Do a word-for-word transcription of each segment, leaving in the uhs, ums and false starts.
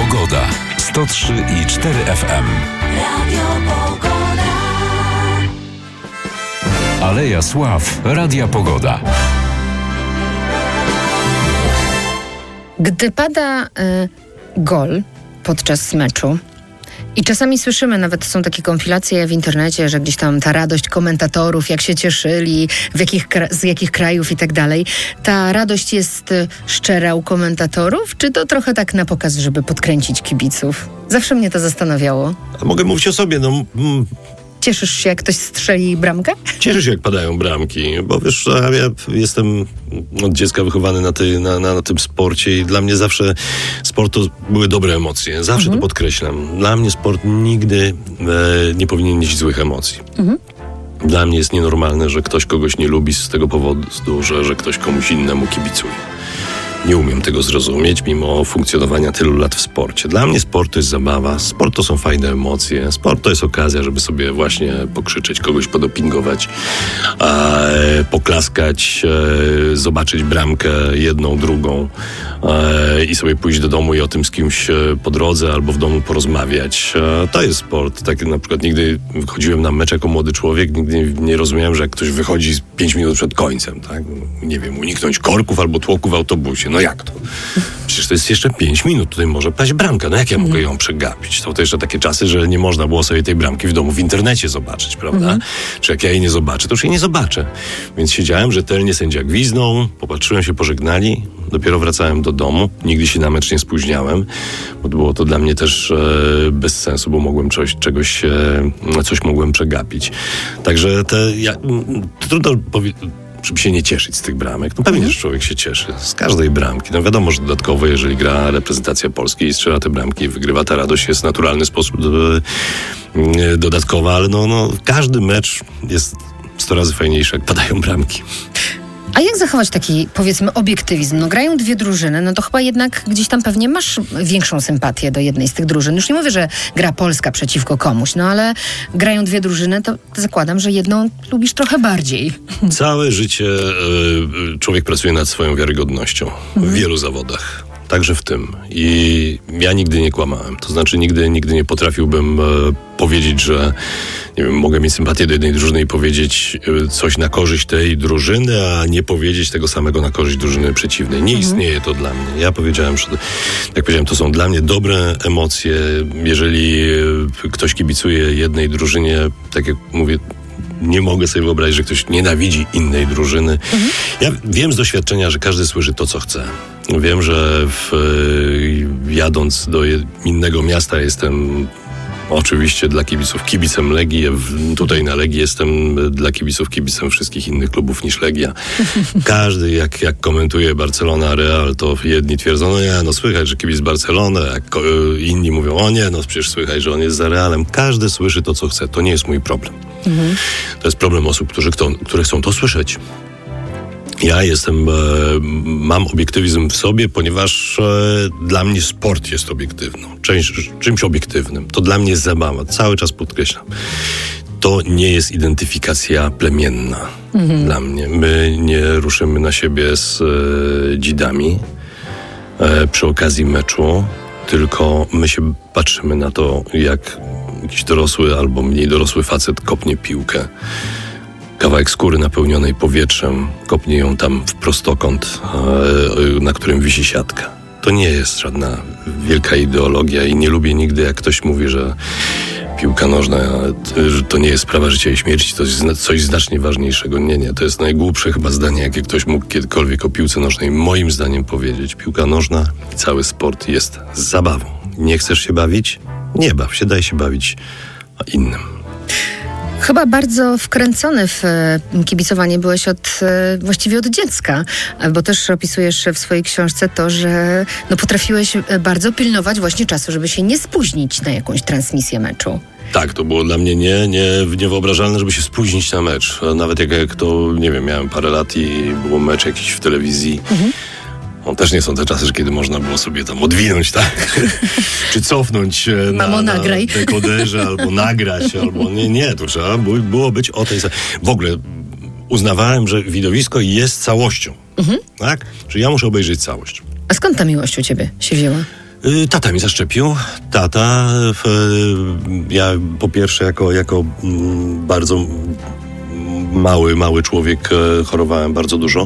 Pogoda. sto trzy i cztery F M. Radio Pogoda. Aleja Sław. Radia Pogoda. Gdy pada y, gol podczas meczu i czasami słyszymy, nawet są takie kompilacje w internecie, że gdzieś tam ta radość komentatorów, jak się cieszyli, w jakich, z jakich krajów i tak dalej. Ta radość jest y, szczera u komentatorów, czy to trochę tak na pokaz, żeby podkręcić kibiców? Zawsze mnie to zastanawiało. A mogę mówić o sobie, no... Mm. Cieszysz się, jak ktoś strzeli bramkę? Cieszę się, jak padają bramki, bo wiesz, ja jestem od dziecka wychowany na, tej, na, na, na tym sporcie i dla mnie zawsze sport to były dobre emocje. Zawsze mhm. to podkreślam. Dla mnie sport nigdy e, nie powinien nieść złych emocji. Mhm. Dla mnie jest nienormalne, że ktoś kogoś nie lubi z tego powodu, że, że ktoś komuś innemu kibicuje. Nie umiem tego zrozumieć, mimo funkcjonowania tylu lat w sporcie. Dla mnie sport to jest zabawa, sport to są fajne emocje, sport to jest okazja, żeby sobie właśnie pokrzyczeć, kogoś podopingować, e, poklaskać, e, zobaczyć bramkę jedną, drugą e, i sobie pójść do domu i o tym z kimś po drodze albo w domu porozmawiać. E, to jest sport. Tak na przykład nigdy chodziłem na mecz jako młody człowiek, nigdy nie, nie rozumiałem, że jak ktoś wychodzi pięć minut przed końcem, tak? Nie wiem, uniknąć korków albo tłoku w autobusie. No jak to? Przecież to jest jeszcze pięć minut, tutaj może paść bramka. No jak ja mogę mm. ją przegapić? To, to jeszcze takie czasy, że nie można było sobie tej bramki w domu w internecie zobaczyć, prawda? Mm. Czy jak ja jej nie zobaczę, to już jej nie zobaczę. Więc siedziałem rzetelnie, sędzia gwizdnął, popatrzyłem się, pożegnali, dopiero wracałem do domu. Nigdy się na mecz nie spóźniałem, bo było to dla mnie też e, bez sensu, bo mogłem coś, czegoś, e, coś mogłem przegapić. Także te, ja, trudno powiedzieć, żeby się nie cieszyć z tych bramek. No pewnie, że człowiek się cieszy z każdej bramki. No wiadomo, że dodatkowo, jeżeli gra reprezentacja Polski i strzela te bramki i wygrywa, ta radość jest w naturalny sposób e, dodatkowa, ale no, no każdy mecz jest sto razy fajniejszy, jak padają bramki. A jak zachować taki, powiedzmy, obiektywizm? No grają dwie drużyny, no to chyba jednak gdzieś tam pewnie masz większą sympatię do jednej z tych drużyn. Już nie mówię, że gra Polska przeciwko komuś, no ale grają dwie drużyny, to zakładam, że jedną lubisz trochę bardziej. Całe życie y, człowiek pracuje nad swoją wiarygodnością mhm. w wielu zawodach. Także w tym. I ja nigdy nie kłamałem. To znaczy nigdy, nigdy nie potrafiłbym e, powiedzieć, że nie wiem, mogę mieć sympatię do jednej drużyny i powiedzieć e, coś na korzyść tej drużyny, a nie powiedzieć tego samego na korzyść drużyny przeciwnej. Nie mhm. istnieje to dla mnie. Ja powiedziałem, że jak powiedziałem, to są dla mnie dobre emocje. Jeżeli e, ktoś kibicuje jednej drużynie, tak jak mówię, nie mogę sobie wyobrazić, że ktoś nienawidzi innej drużyny. Mhm. Ja wiem z doświadczenia, że każdy słyszy to, co chce. Wiem, że w, jadąc do innego miasta jestem oczywiście dla kibiców kibicem Legii. Tutaj na Legii jestem dla kibiców kibicem wszystkich innych klubów niż Legia. Każdy, jak, jak komentuje Barcelona, Real, to jedni twierdzą, no nie, no słychać, że kibic Barcelony, jak inni mówią, o nie, no przecież słychać, że on jest za Realem. Każdy słyszy to, co chce. To nie jest mój problem. Mhm. To jest problem osób, którzy chcą, które chcą to słyszeć. Ja jestem, e, mam obiektywizm w sobie, ponieważ e, dla mnie sport jest obiektywny, czymś, czymś obiektywnym. To dla mnie jest zabawa, cały czas podkreślam. To nie jest identyfikacja plemienna mhm. dla mnie. My nie ruszymy na siebie z e, dzidami e, przy okazji meczu, tylko my się patrzymy na to, jak jakiś dorosły albo mniej dorosły facet kopnie piłkę. Kawałek skóry napełnionej powietrzem, kopnie ją tam w prostokąt, na którym wisi siatka. To nie jest żadna wielka ideologia i nie lubię nigdy, jak ktoś mówi, że piłka nożna że to nie jest sprawa życia i śmierci, to jest coś znacznie ważniejszego. Nie, nie, to jest najgłupsze chyba zdanie, jakie ktoś mógł kiedykolwiek o piłce nożnej moim zdaniem powiedzieć. Piłka nożna i cały sport jest zabawą. Nie chcesz się bawić? Nie baw się, daj się bawić innym. Chyba bardzo wkręcony w kibicowanie byłeś od, właściwie od dziecka, bo też opisujesz w swojej książce to, że no potrafiłeś bardzo pilnować właśnie czasu, żeby się nie spóźnić na jakąś transmisję meczu. Tak, to było dla mnie nie, nie, niewyobrażalne, żeby się spóźnić na mecz. Nawet jak, jak to, nie wiem, miałem parę lat i było mecz jakiś w telewizji. Mhm. On też nie są te czasy, kiedy można było sobie tam odwinąć, tak? Czy cofnąć na, Mamo, na nagraj. dekoderze, albo nagrać, albo nie, nie, to trzeba było być o tej... W ogóle uznawałem, że widowisko jest całością, mhm. tak? Że ja muszę obejrzeć całość. A skąd ta miłość u ciebie się wzięła? Tata mi zaszczepił. Tata. Ja po pierwsze jako, jako bardzo mały, mały człowiek chorowałem bardzo dużo.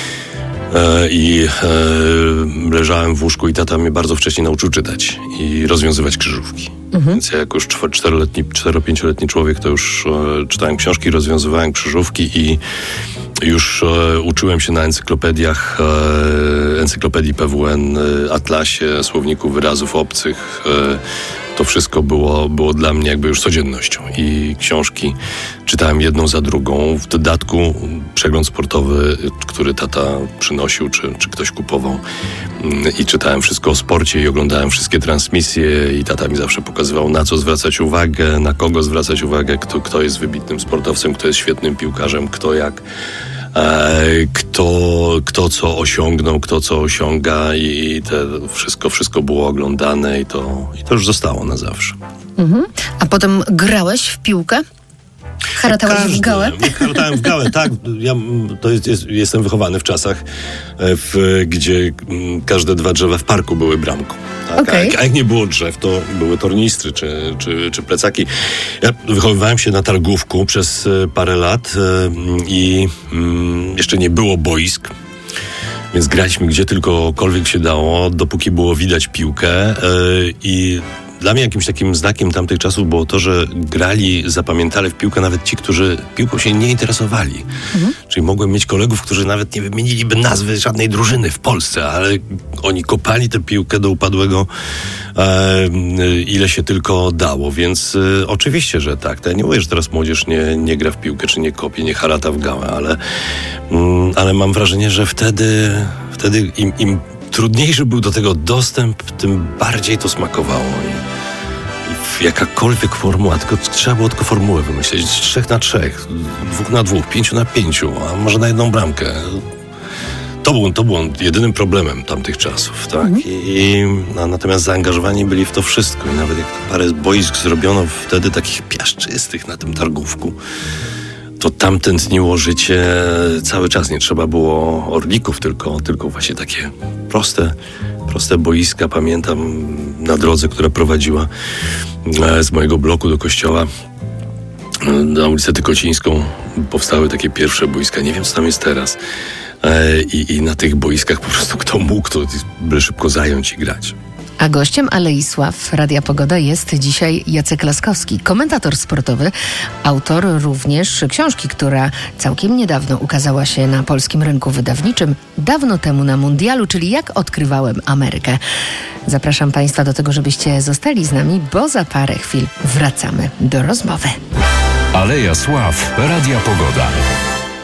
I e, leżałem w łóżku i tata mnie bardzo wcześnie nauczył czytać i rozwiązywać krzyżówki. Mhm. Więc ja jako już czteroletni, cztero-pięcioletni człowiek to już e, czytałem książki, rozwiązywałem krzyżówki i już e, uczyłem się na encyklopediach, e, encyklopedii P W N, e, Atlasie, Słowniku Wyrazów Obcych. E, To wszystko było, było dla mnie jakby już codziennością i książki czytałem jedną za drugą. W dodatku przegląd sportowy, który tata przynosił, czy, czy ktoś kupował i czytałem wszystko o sporcie i oglądałem wszystkie transmisje i tata mi zawsze pokazywał, na co zwracać uwagę, na kogo zwracać uwagę, kto, kto jest wybitnym sportowcem, kto jest świetnym piłkarzem, kto jak... Kto, kto co osiągnął, kto co osiąga i te wszystko, wszystko było oglądane i to, i to już zostało na zawsze. Mhm. A potem grałeś w piłkę? Haratałeś w gałę? Haratałem w gałę, tak. Ja to jest, jest, jestem wychowany w czasach, w, gdzie każde dwa drzewa w parku były bramką. Tak? Okay. A, jak, a jak nie było drzew, to były tornistry czy, czy, czy plecaki. Ja wychowywałem się na targówku przez parę lat i mm, jeszcze nie było boisk. Więc graliśmy gdzie tylkokolwiek się dało, dopóki było widać piłkę yy, i dla mnie jakimś takim znakiem tamtych czasów było to, że grali, zapamiętali w piłkę nawet ci, którzy piłką się nie interesowali. Mhm. Czyli mogłem mieć kolegów, którzy nawet nie wymieniliby nazwy żadnej drużyny w Polsce, ale oni kopali tę piłkę do upadłego e, ile się tylko dało, więc e, oczywiście, że tak. To ja nie mówię, że teraz młodzież nie, nie gra w piłkę, czy nie kopie, nie harata w gałę, ale, mm, ale mam wrażenie, że wtedy, wtedy im, im trudniejszy był do tego dostęp, tym bardziej to smakowało. I, i jakakolwiek formuła, tylko trzeba było tylko formułę wymyśleć. Trzech na trzech, dwóch na dwóch, pięciu na pięciu, a może na jedną bramkę. To był, to był jedynym problemem tamtych czasów, tak? Mhm. I, i, a natomiast zaangażowani byli w to wszystko. I nawet jak parę boisk zrobiono wtedy takich piaszczystych na tym targówku, to tam tętniło życie cały czas. Nie trzeba było orlików, tylko, tylko właśnie takie proste, proste boiska. Pamiętam na drodze, która prowadziła z mojego bloku do kościoła na ulicę Tykocińską, powstały takie pierwsze boiska. Nie wiem, co tam jest teraz. I, i na tych boiskach po prostu kto mógł, to byle szybko zająć i grać. A gościem Alei Sław Radia Pogoda jest dzisiaj Jacek Laskowski, komentator sportowy, autor również książki, która całkiem niedawno ukazała się na polskim rynku wydawniczym, dawno temu na mundialu, czyli Jak odkrywałem Amerykę. Zapraszam Państwa do tego, żebyście zostali z nami, bo za parę chwil wracamy do rozmowy. Aleja Sław Radia Pogoda.